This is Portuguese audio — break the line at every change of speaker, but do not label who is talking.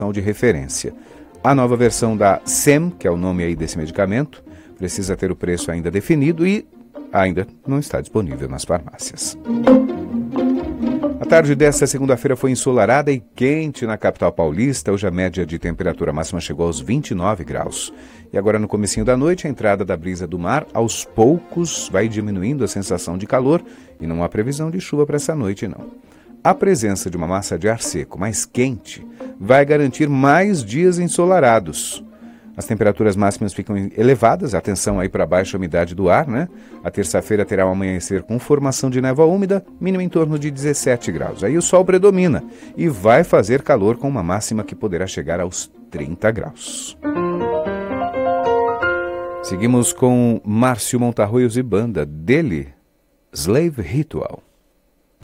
de referência. A nova versão da SEM, que é o nome aí desse medicamento, precisa ter o preço ainda definido e ainda não está disponível nas farmácias. A tarde desta segunda-feira foi ensolarada e quente na capital paulista. Hoje a média de temperatura máxima chegou aos 29 graus. E agora no comecinho da noite, a entrada da brisa do mar, aos poucos, vai diminuindo a sensação de calor e não há previsão de chuva para essa noite, não. A presença de uma massa de ar seco mais quente vai garantir mais dias ensolarados. As temperaturas máximas ficam elevadas, atenção aí para a baixa umidade do ar, né? A terça-feira terá um amanhecer com formação de névoa úmida, mínimo em torno de 17 graus. Aí o sol predomina e vai fazer calor com uma máxima que poderá chegar aos 30 graus. Seguimos com Márcio Montarroios e banda, dele, Slave Ritual.